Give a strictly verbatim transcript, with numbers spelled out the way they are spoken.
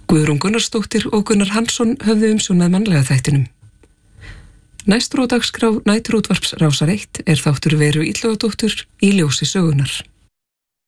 Guðrún Gunnarsdóttir og Gunnar Hansson höfðu umsjón með mannlega þættinum. Næstur á dagskrá Næturútvarps Rásar eitt er þáttur Veru Illugadóttur Í ljósi sögunar.